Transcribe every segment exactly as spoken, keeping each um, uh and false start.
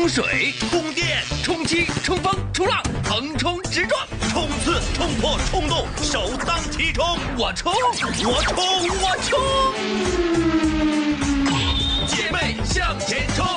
冲水、供电、充气、冲锋、冲浪、横冲直撞、冲刺、冲破、冲动、首当其冲，我冲，我冲，我冲！姐妹向前冲！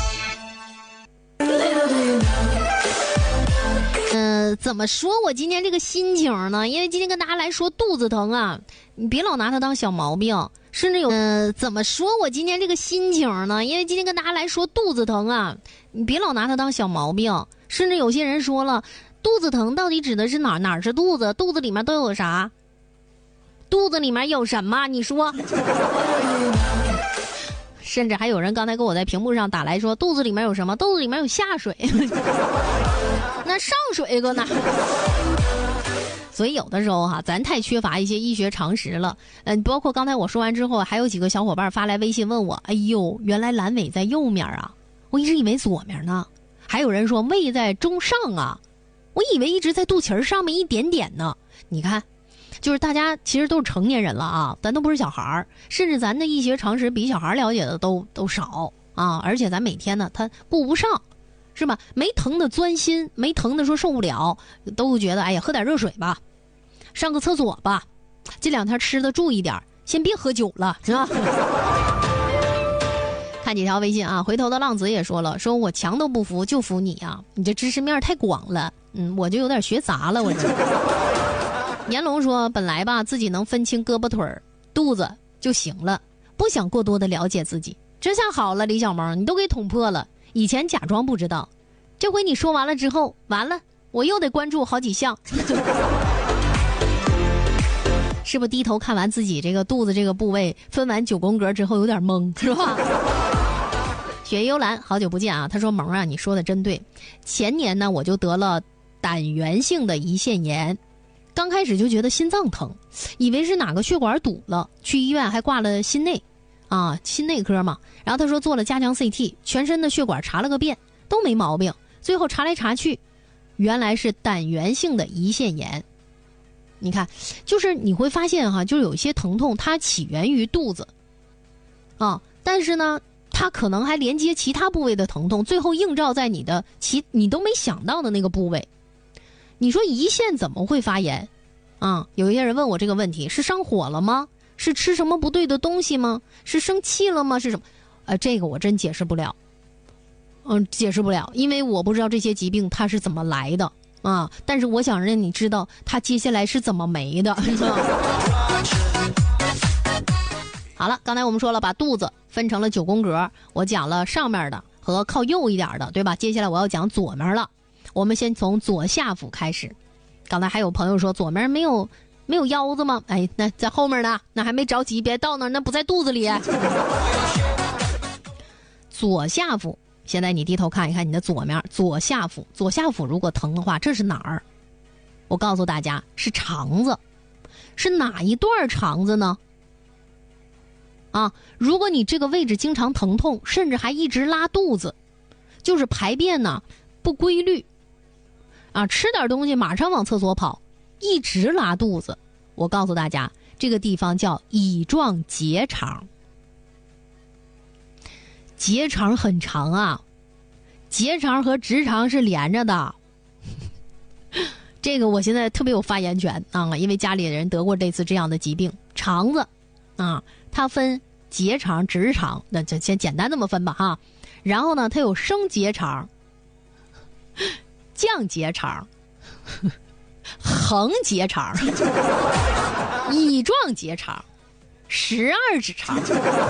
呃，怎么说我今天这个心情呢？因为今天跟大家来说肚子疼啊，你别老拿它当小毛病。甚至有呃，怎么说我今天这个心情呢？因为今天跟大家来说肚子疼啊，你别老拿它当小毛病。甚至有些人说了，肚子疼到底指的是哪哪儿是肚子？肚子里面都有啥？肚子里面有什么？你说？甚至还有人刚才给我在屏幕上打来说，肚子里面有什么？肚子里面有下水，那上水搁哪？所以有的时候哈、啊，咱太缺乏一些医学常识了。嗯、呃，包括刚才我说完之后，还有几个小伙伴发来微信问我：“哎呦，原来阑尾在右面啊，我一直以为左面呢。”还有人说胃在中上啊，我以为一直在肚脐儿上面一点点呢。你看，就是大家其实都是成年人了啊，咱都不是小孩儿，甚至咱的医学常识比小孩了解的都都少啊。而且咱每天呢，他顾不上。是吧？没疼的钻心，没疼的说受不了，都觉得哎呀，喝点热水吧，上个厕所吧，这两天吃的注意点，先别喝酒了，是吧？看几条微信啊，回头的浪子也说了，说我强都不服，就服你啊，你这知识面太广了，嗯，我就有点学杂了，我这。年龙说，本来吧，自己能分清胳膊腿儿、肚子就行了，不想过多的了解自己。这下好了，李小萌，你都给捅破了。以前假装不知道，这回你说完了之后，完了我又得关注好几项。是不是低头看完自己这个肚子这个部位分完九宫格之后有点懵，是吧？雪幽兰好久不见啊，他说萌啊，你说的真对，前年呢我就得了胆源性的胰腺炎，刚开始就觉得心脏疼，以为是哪个血管堵了，去医院还挂了心内啊，心内科嘛。然后他说做了加强 C T， 全身的血管查了个遍都没毛病，最后查来查去原来是胆源性的胰腺炎。你看，就是你会发现哈，就是有一些疼痛它起源于肚子啊，但是呢它可能还连接其他部位的疼痛，最后映照在你的其你都没想到的那个部位。你说胰腺怎么会发炎啊？有一些人问我这个问题，是上火了吗？是吃什么不对的东西吗？是生气了吗？是什么？呃，这个我真解释不了，嗯，解释不了，因为我不知道这些疾病它是怎么来的啊。但是我想让你知道，它接下来是怎么没的。好了，刚才我们说了，把肚子分成了九宫格，我讲了上面的和靠右一点的，对吧？接下来我要讲左面了。我们先从左下腹开始。刚才还有朋友说左面没有。没有腰子吗？哎，那在后面呢，那还没着急，别到那儿，那不在肚子里。左下腹，现在你低头看一看你的左面，左下腹，左下腹如果疼的话，这是哪儿？我告诉大家，是肠子，是哪一段肠子呢？啊，如果你这个位置经常疼痛，甚至还一直拉肚子，就是排便呢不规律，啊，吃点东西马上往厕所跑。一直拉肚子，我告诉大家，这个地方叫乙状结肠。结肠很长啊，结肠和直肠是连着的。这个我现在特别有发言权啊，因为家里人得过这次这样的疾病。肠子啊，它分结肠、直肠，那就先简单这么分吧哈。然后呢，它有升结肠、降结肠。横结肠、乙状结肠、十二指肠。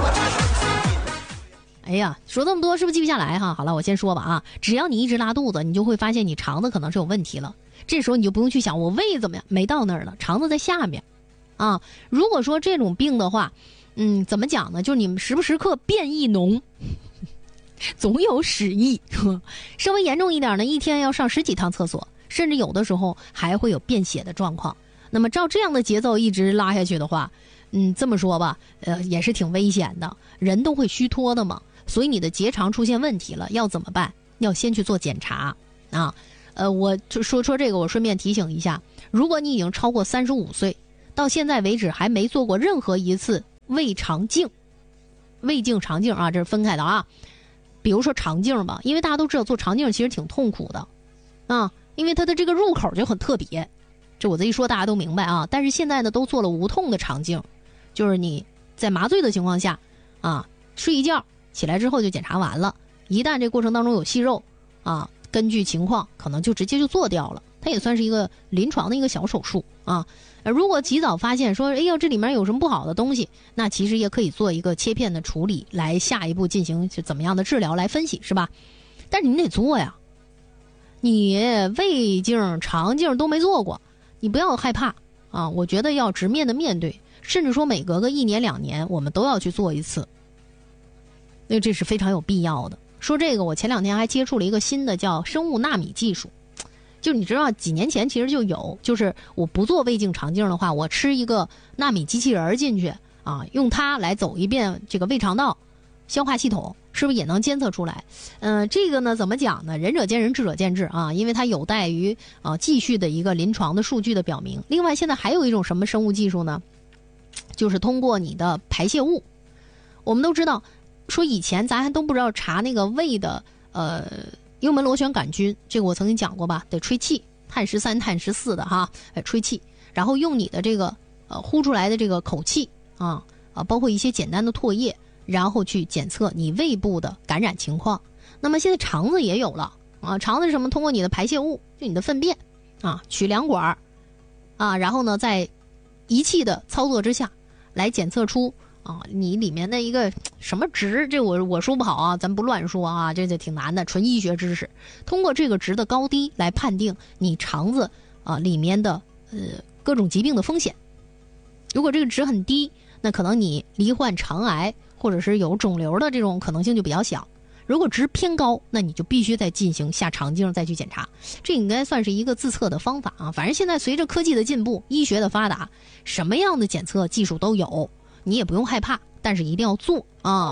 哎呀，说这么多是不是记不下来哈？好了，我先说吧啊，只要你一直拉肚子，你就会发现你肠子可能是有问题了。这时候你就不用去想我胃怎么样，没到那儿了，肠子在下面啊。如果说这种病的话，嗯，怎么讲呢？就是你们时不时刻便意浓，总有屎意。稍微严重一点呢，一天要上十几趟厕所。甚至有的时候还会有便血的状况。那么照这样的节奏一直拉下去的话，嗯，这么说吧，呃，也是挺危险的。人都会虚脱的嘛，所以你的结肠出现问题了，要怎么办？要先去做检查啊。呃，我就说说这个，我顺便提醒一下，如果你已经超过三十五岁，到现在为止还没做过任何一次胃肠镜，胃镜肠镜啊，这是分开的啊。 比如说肠镜吧，因为大家都知道做肠镜其实挺痛苦的啊，因为它的这个入口就很特别，这我这一说大家都明白啊。但是现在呢都做了无痛的肠镜，就是你在麻醉的情况下啊，睡一觉起来之后就检查完了，一旦这过程当中有息肉啊，根据情况可能就直接就做掉了，它也算是一个临床的一个小手术啊。如果及早发现说，哎呦这里面有什么不好的东西，那其实也可以做一个切片的处理，来下一步进行怎么样的治疗来分析，是吧？但是你得做呀，你胃镜、肠镜都没做过，你不要害怕啊！我觉得要直面的面对，甚至说每隔个一年两年，我们都要去做一次，因为这是非常有必要的。说这个，我前两天还接触了一个新的叫生物纳米技术。就你知道几年前其实就有，就是我不做胃镜肠镜的话，我吃一个纳米机器人进去啊，用它来走一遍这个胃肠道消化系统，是不是也能监测出来？嗯、呃，这个呢怎么讲呢？仁者见仁，智者见智啊，因为它有待于啊继续的一个临床的数据的表明。另外现在还有一种什么生物技术呢？就是通过你的排泄物，我们都知道说以前咱还都不知道查那个胃的呃幽门螺旋杆菌，这个我曾经讲过吧，得吹气，碳十三、碳十四的哈，哎，吹气，然后用你的这个呃呼出来的这个口气啊啊，包括一些简单的唾液，然后去检测你胃部的感染情况。那么现在肠子也有了啊，肠子是什么？通过你的排泄物，就你的粪便啊，取两管啊，然后呢，在仪器的操作之下来检测出啊，你里面的一个什么值，这我我说不好啊，咱不乱说啊，这就挺难的，纯医学知识。通过这个值的高低来判定你肠子啊里面的呃各种疾病的风险。如果这个值很低，那可能你罹患肠癌或者是有肿瘤的这种可能性就比较小。如果值偏高，那你就必须再进行下肠镜再去检查。这应该算是一个自测的方法啊。反正现在随着科技的进步，医学的发达，什么样的检测技术都有。你也不用害怕，但是一定要做啊！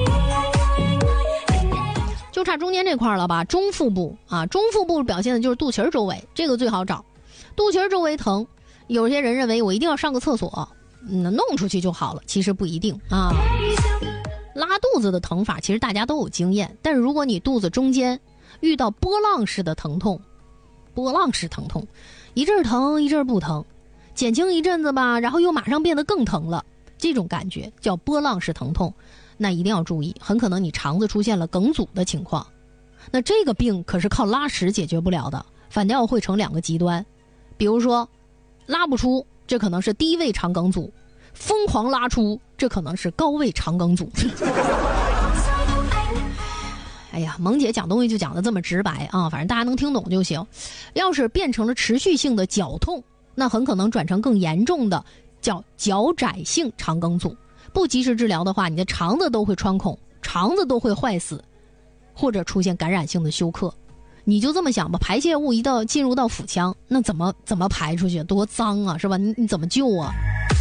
就差中间这块了吧，中腹部啊，中腹部表现的就是肚脐周围，这个最好找。肚脐周围疼，有些人认为我一定要上个厕所，嗯，弄出去就好了，其实不一定啊。拉肚子的疼法其实大家都有经验，但是如果你肚子中间遇到波浪式的疼痛，波浪式疼痛，一阵疼一阵不疼，减轻一阵子吧，然后又马上变得更疼了。这种感觉叫波浪式疼痛，那一定要注意，很可能你肠子出现了梗阻的情况。那这个病可是靠拉屎解决不了的，反倒会成两个极端。比如说拉不出，这可能是低位肠梗阻；疯狂拉出，这可能是高位肠梗阻。哎呀，萌姐讲东西就讲得这么直白啊，反正大家能听懂就行。要是变成了持续性的绞痛，那很可能转成更严重的叫脚窄性肠梗阻，不及时治疗的话，你的肠子都会穿孔，肠子都会坏死，或者出现感染性的休克。你就这么想吧，排泄物一到进入到腹腔，那怎么怎么排出去？多脏啊，是吧？你你怎么救啊？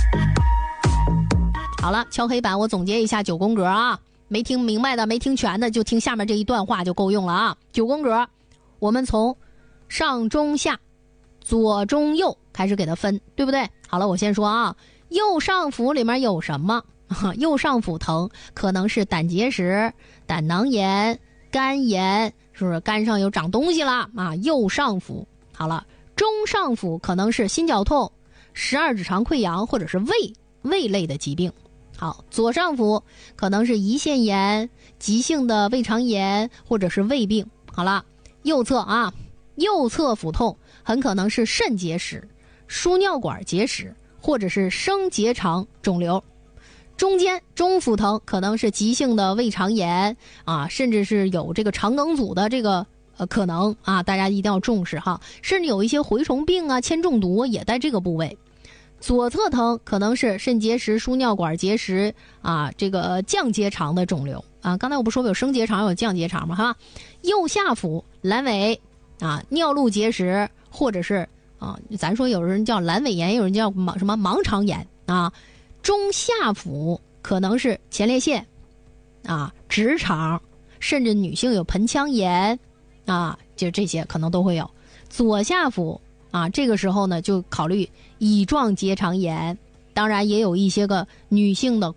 好了，敲黑板，我总结一下九宫格啊，没听明白的、没听全的，就听下面这一段话就够用了啊。九宫格，我们从上中下、左中右开始给它分，对不对？好了，我先说啊，右上腹里面有什么？右上腹疼可能是胆结石、胆囊炎、肝炎，是不是肝上有长东西了啊？右上腹。好了，中上腹可能是心绞痛、十二指肠溃疡或者是胃胃类的疾病。好，左上腹可能是胰腺炎、急性的胃肠炎或者是胃病。好了，右侧啊，右侧腹痛很可能是肾结石、输尿管结石或者是升结肠肿瘤。中间中腹疼可能是急性的胃肠炎啊，甚至是有这个肠梗阻的这个呃可能啊，大家一定要重视哈。甚至有一些蛔虫病啊、铅中毒也在这个部位。左侧疼可能是肾结石、输尿管结石啊，这个降结肠的肿瘤啊。刚才我不说有升结肠有降结肠吗？哈，右下腹阑尾啊，尿路结石或者是啊，咱说有人叫阑尾炎，有人叫盲什么盲肠炎啊。中下腹可能是前列腺啊、直肠，甚至女性有盆腔炎啊，就这些可能都会有。左下腹啊，这个时候呢就考虑乙状结肠炎，当然也有一些个女性的